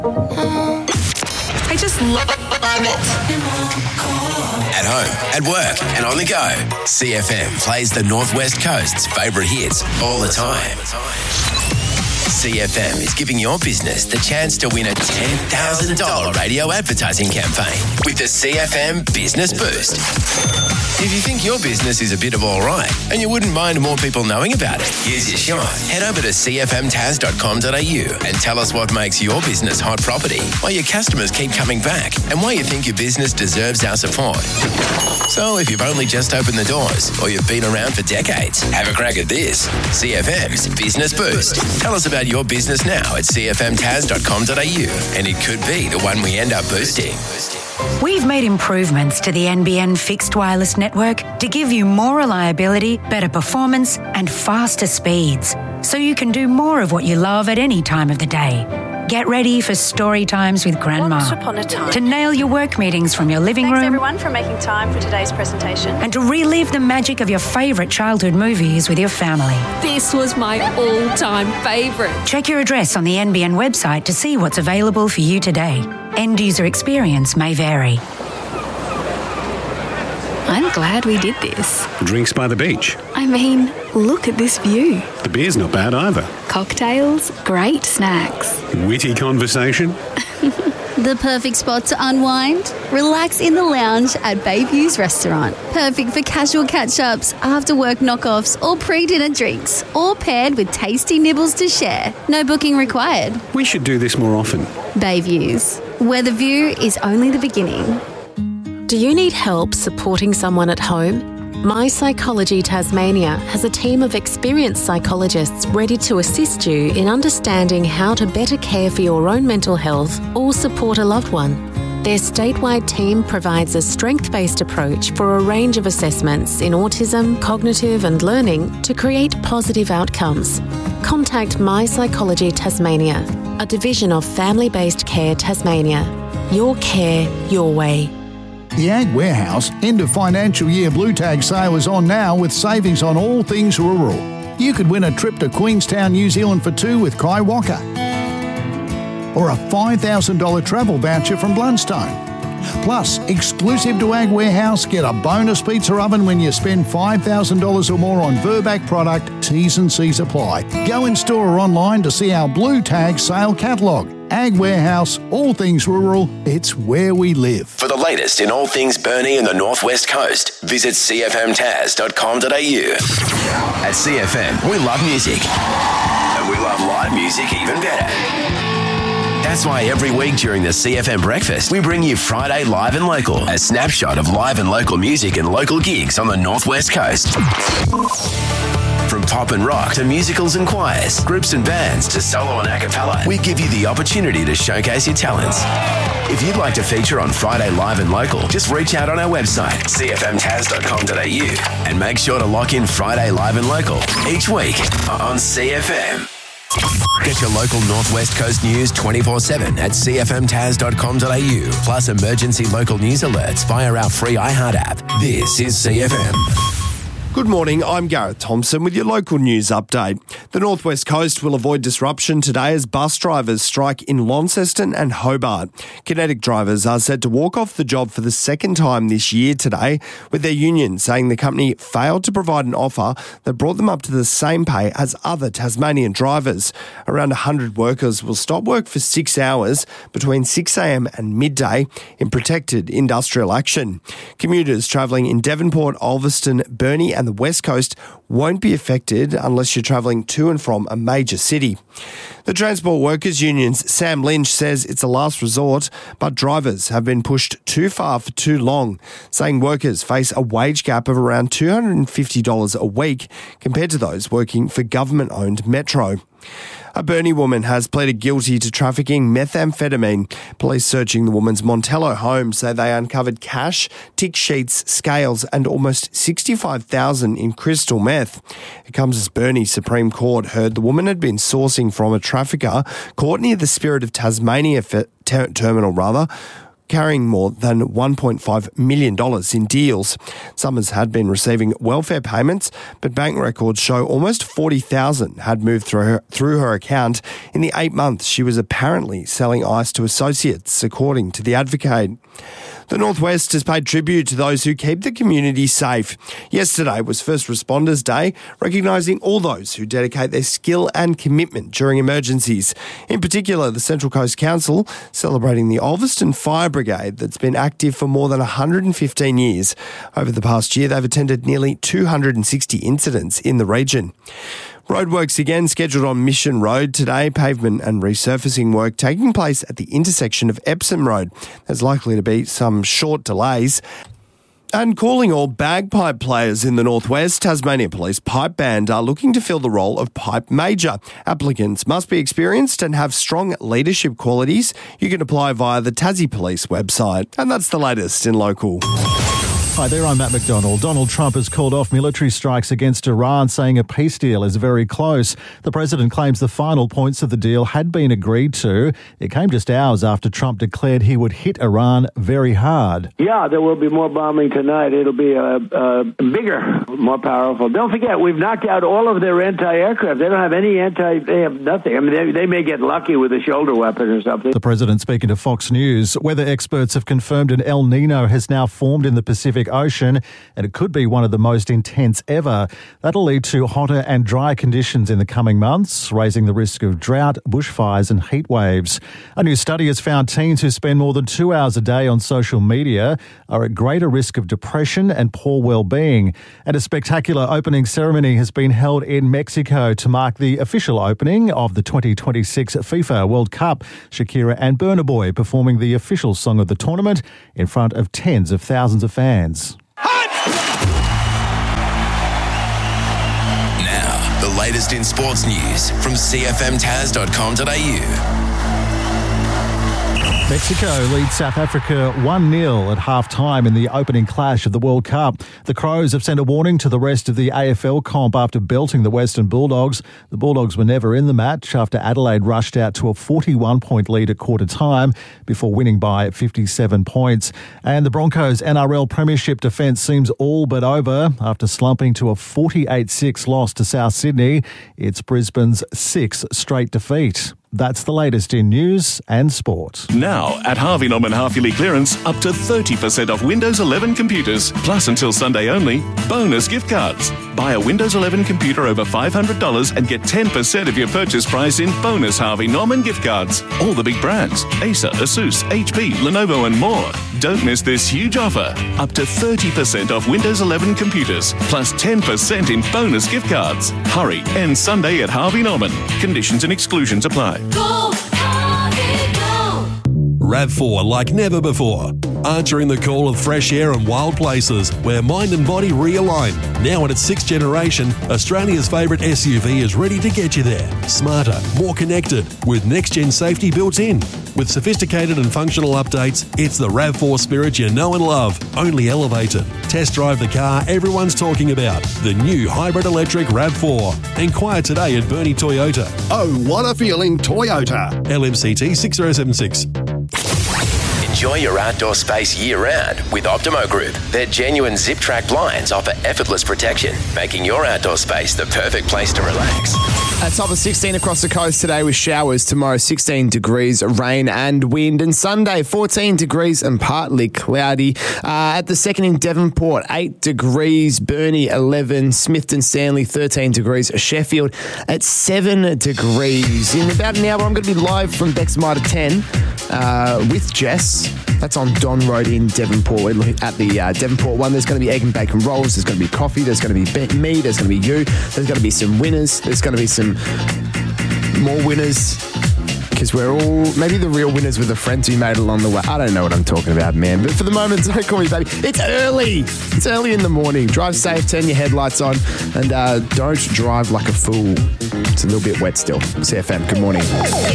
I just love it. At home, at work, and on the go, CFM plays the Northwest Coast's favourite hits all the time. CFM is giving your business the chance to win a $10,000 radio advertising campaign with the CFM Business Boost. If you think your business is a bit of all right and you wouldn't mind more people knowing about it, here's your shot. Head over to cfmtaz.com.au and tell us what makes your business hot property, why your customers keep coming back, and why you think your business deserves our support. So if you've only just opened the doors or you've been around for decades, have a crack at this. CFM's Business Boost. Tell us about your business now at cfmtaz.com.au and it could be the one we end up boosting. We've made improvements to the NBN fixed wireless network to give you more reliability, better performance, and faster speeds, so you can do more of what you love at any time of the day. Get ready for story times with Grandma. Once upon a time. To nail your work meetings from your living room. Thanks everyone for making time for today's presentation. And to relive the magic of your favourite childhood movies with your family. This was my all-time favourite. Check your address on the NBN website to see what's available for you today. End user experience may vary. I'm glad we did this. Drinks by the beach. I mean, look at this view. The beer's not bad either. Cocktails, great snacks. Witty conversation. The perfect spot to unwind? Relax in the lounge at Bayview's restaurant. Perfect for casual catch-ups, after-work knockoffs or pre-dinner drinks, all paired with tasty nibbles to share. No booking required. We should do this more often. Bayview's, where the view is only the beginning. Do you need help supporting someone at home? My Psychology Tasmania has a team of experienced psychologists ready to assist you in understanding how to better care for your own mental health or support a loved one. Their statewide team provides a strength-based approach for a range of assessments in autism, cognitive and learning to create positive outcomes. Contact My Psychology Tasmania, a division of Family-Based Care Tasmania. Your care, your way. The Ag Warehouse end of financial year Blue Tag sale is on now with savings on all things rural. You could win a trip to Queenstown, New Zealand for two with Kai Walker. Or a $5,000 travel voucher from Blundstone. Plus, exclusive to Ag Warehouse, get a bonus pizza oven when you spend $5,000 or more on Verbac product. T's and C's apply. Go in store or online to see our Blue Tag sale catalogue. Ag Warehouse, all things rural, it's where we live. For the latest in all things Burnie and the Northwest Coast, visit cfmtaz.com.au. At CFM, we love music. And we love live music even better. That's why every week during the CFM Breakfast, we bring you Friday Live and Local, a snapshot of live and local music and local gigs on the Northwest Coast. From pop and rock to musicals and choirs, groups and bands to solo and a cappella, we give you the opportunity to showcase your talents. If you'd like to feature on Friday Live and Local, just reach out on our website, cfmtaz.com.au, and make sure to lock in Friday Live and Local each week on CFM. Get your local Northwest Coast news 24/7 at cfmtaz.com.au, plus emergency local news alerts via our free iHeart app. This is CFM. Good morning, I'm Gareth Thompson with your local news update. The Northwest Coast will avoid disruption today as bus drivers strike in Launceston and Hobart. Kinetic drivers are set to walk off the job for the second time this year today, with their union saying the company failed to provide an offer that brought them up to the same pay as other Tasmanian drivers. Around 100 workers will stop work for 6 hours between 6 a.m. and midday in protected industrial action. Commuters travelling in Devonport, Ulverston, Burnie and the West Coast won't be affected unless you're travelling to and from a major city. The Transport Workers Union's Sam Lynch says it's a last resort, but drivers have been pushed too far for too long, saying workers face a wage gap of around $250 a week compared to those working for government-owned Metro. A Burnie woman has pleaded guilty to trafficking methamphetamine. Police searching the woman's Montello home say they uncovered cash, tick sheets, scales and almost $65,000 in crystal meth. It comes as Burnie Supreme Court heard the woman had been sourcing from a trafficker caught near the Spirit of Tasmania terminal carrying more than $1.5 million in deals. Summers had been receiving welfare payments, but bank records show almost 40,000 had moved through her account in the 8 months she was apparently selling ice to associates, according to The Advocate. The Northwest has paid tribute to those who keep the community safe. Yesterday was First Responders Day, recognising all those who dedicate their skill and commitment during emergencies. In particular, the Central Coast Council celebrating the Ulverston Fire Brigade that's been active for more than 115 years. Over the past year, they've attended nearly 260 incidents in the region. Roadworks again scheduled on Mission Road today. Pavement and resurfacing work taking place at the intersection of Epsom Road. There's likely to be some short delays. And calling all bagpipe players in the Northwest, Tasmania Police Pipe Band are looking to fill the role of pipe major. Applicants must be experienced and have strong leadership qualities. You can apply via the Tassie Police website. And that's the latest in local. Hi there, I'm Matt McDonald. Donald Trump has called off military strikes against Iran, saying a peace deal is very close. The president claims the final points of the deal had been agreed to. It came just hours after Trump declared he would hit Iran very hard. Yeah, there will be more bombing tonight. It'll be bigger, more powerful. Don't forget, we've knocked out all of their anti-aircraft. They don't have any they have nothing. I mean, they may get lucky with a shoulder weapon or something. The president speaking to Fox News. Weather experts have confirmed an El Nino has now formed in the Pacific Ocean, and it could be one of the most intense ever. That'll lead to hotter and drier conditions in the coming months, raising the risk of drought, bushfires and heat waves. A new study has found teens who spend more than 2 hours a day on social media are at greater risk of depression and poor well-being. And a spectacular opening ceremony has been held in Mexico to mark the official opening of the 2026 FIFA World Cup. Shakira and Burna Boy performing the official song of the tournament in front of tens of thousands of fans. Now, the latest in sports news from cfmtaz.com.au. Mexico leads South Africa 1-0 at half-time in the opening clash of the World Cup. The Crows have sent a warning to the rest of the AFL comp after belting the Western Bulldogs. The Bulldogs were never in the match after Adelaide rushed out to a 41-point lead at quarter-time before winning by 57 points. And the Broncos' NRL Premiership defence seems all but over after slumping to a 48-6 loss to South Sydney. It's Brisbane's sixth straight defeat. That's the latest in news and sport. Now, at Harvey Norman half-yearly clearance, up to 30% off Windows 11 computers. Plus, until Sunday only, bonus gift cards. Buy a Windows 11 computer over $500 and get 10% of your purchase price in bonus Harvey Norman gift cards. All the big brands, Acer, Asus, HP, Lenovo and more. Don't miss this huge offer. Up to 30% off Windows 11 computers, plus 10% in bonus gift cards. Hurry, end Sunday at Harvey Norman. Conditions and exclusions apply. Go, Harvey, go! RAV4 like never before. Answering the call of fresh air and wild places where mind and body realign. Now in its sixth generation, Australia's favourite SUV is ready to get you there. Smarter, more connected, with next-gen safety built in. With sophisticated and functional updates, it's the RAV4 spirit you know and love, only elevated. Test drive the car everyone's talking about, the new hybrid electric RAV4. Inquire today at Bernie Toyota. Oh, what a feeling, Toyota. LMCT 6076. Enjoy your outdoor space year-round with Optimo Group. Their genuine zip-track blinds offer effortless protection, making your outdoor space the perfect place to relax. A top of 16 across the coast today with showers. Tomorrow, 16 degrees, rain and wind. And Sunday, 14 degrees and partly cloudy. At the second in Devonport, 8 degrees. Burnie, 11. Smithton Stanley, 13 degrees. Sheffield at 7 degrees. In about an hour, I'm going to be live from Bexmar 10 with Jess. That's on Don Road in Devonport. We're looking at the Devonport one. There's going to be egg and bacon rolls. There's going to be coffee. There's going to be me. There's going to be you. There's going to be some winners. There's going to be some more winners. Because we're all maybe the real winners with the friends we made along the way. I don't know what I'm talking about, man. But for the moment, don't call me baby. It's early. It's early in the morning. Drive safe. Turn your headlights on. And don't drive like a fool. It's a little bit wet still. CFM, good morning.